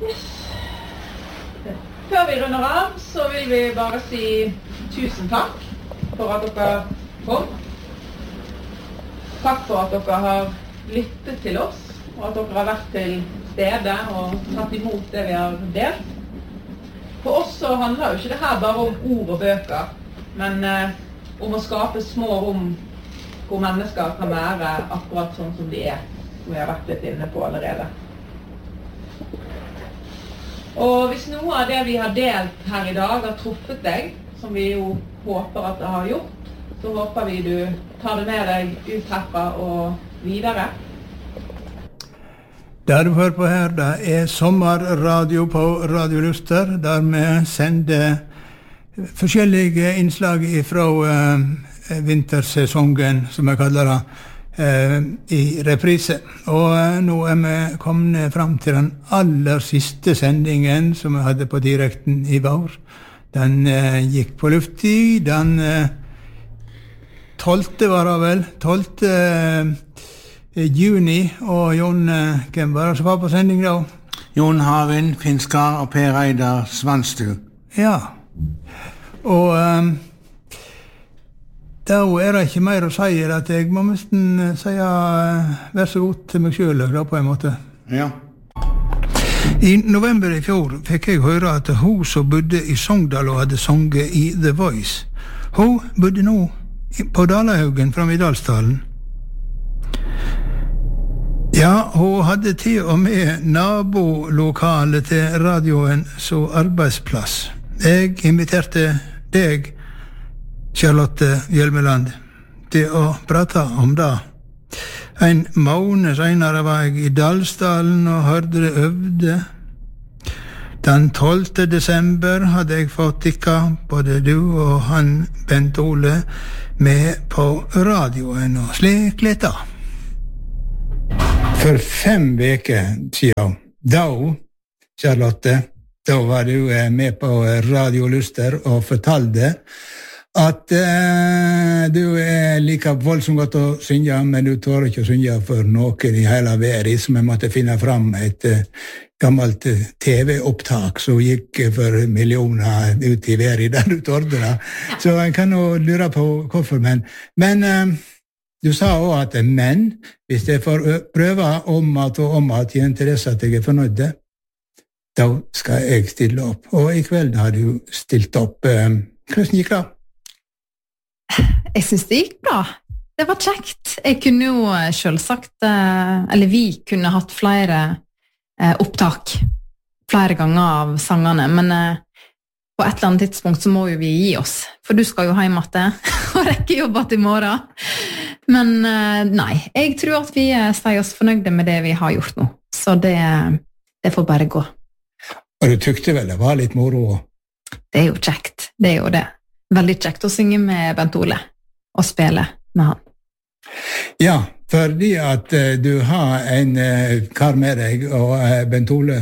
Før vi runder av, så vil vi bare si tusen takk for at dere kom. Takk for at dere har lyttet til oss, og at dere har vært til stede og tatt imot det vi har delt. For oss så handler jo ikke det her bare om ord og bøker, men om å skape små rom hvor mennesker kan være akkurat sånn som de som vi har vært litt inne på allerede. Og hvis noe av det vi har delt her i dag har truffet deg, som vi jo håper at det har gjort, så håper vi du tar det med deg ut herfra og videre. Det du hører på her, det sommerradio på Radio Luster, der vi sender forskjellige innslag fra vintersesongen, som jeg kaller det, i reprise. Og nå vi kommet frem til den aller siste sendingen som vi hadde på direkten i vår. Den gikk på luft i, den 12. var det vel, 12. Juni, og Jon, hvem var det som var på sending da? Jon Havin, Finskar og Per Eidar Svanstu. Ja, og da det ikke mer å si at jeg må nesten si vær så god til meg selv da, på en måte. Ja. I november i fjor fikk jeg høre at hun som bodde i Sogndal og hadde sunget i The Voice, hun bodde nå på Dalahaugen fram i Dalsdalen. Ja, hun hadde til og med nabolokalet til radioen som arbeidsplass. Jeg inviterte deg, Charlotte Hjelmeland, til å prate om det. En måned senere var jeg i Dalsdalen og hørte det øvde. Den 12. desember hadde jeg fått tikka både du og han Bent Ole med på radioen og slik litt da. For 5 veker siden, da, Charlotte, da var du med på Radio Luster og fortalte at du like voldsomt godt å synge, men du tør ikke å synge for noen i hele verden, så vi måtte finne fram et gammelt TV-opptak som gikk for millioner ut i verden der du tørde det. Så jeg kan jo lure på hvorfor, men du sa også at men, hvis jeg får prøve om at jeg interesser at jeg fornøyd, da skal jeg stille opp. Og i kveld har du stilt opp. Hvordan gikk det? Jeg synes det gikk bra. Det var kjekt. Jeg kunne jo selvsagt, eller vi kunne hatt flere opptak flere ganger av sangene, men på et eller annet tidspunkt så må jo vi gi oss, for du skal jo hjem og rekke jobba til morgen. Men nei, jeg tror at vi sier oss fornøyde med det vi har gjort nå, så det får bare gå. Og du tykte vel det var litt moro? Det jo kjekt, det jo det. Veldig kjekt å synge med Bent Ole og spille med han. Ja, fordi at du har en kar med deg, og Bent Ole,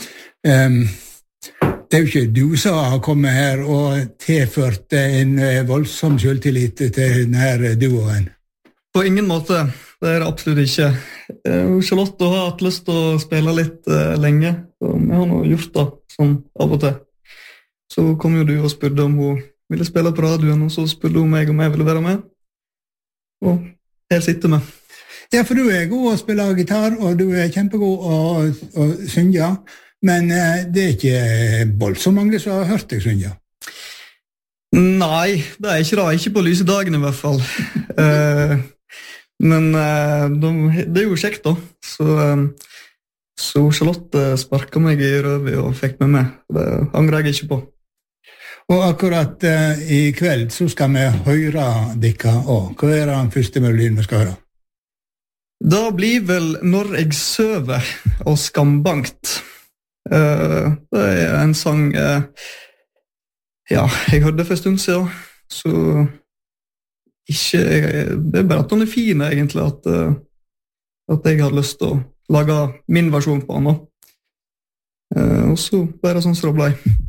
det jo ikke du som har kommet her og tilført en voldsom selvtillit til denne duoen. På ingen måte, det det absolutt ikke. Charlotte har hatt lyst til å spille litt lenge, og vi har nå gjort det sånn av og til. Så kom jo du og spurte om hun ville spille på radioen, og så spurte hun meg om jeg ville være med. Og her sitter vi. Ja, for du god å spille gitar, og du kjempegod å synge, men det ikke voldsomt mange som har hørt deg synge. Nei, det ikke det. Ikke på lyse dagen i hvert fall. Men det jo kjekt da. Så Charlotte sparket meg i røvet og fikk meg med. Det angrer jeg ikke på. Og akkurat i kveld så skal vi høre dere også. Hva den første melodien vi skal høre? Da blir vel Når jeg søver og Skambankt. Det en sang ja, jeg hørte for en stund siden, så ikke, det bare at den fin egentlig, at jeg hadde lyst til å lage min versjon på den. Og så bare sånn som det ble.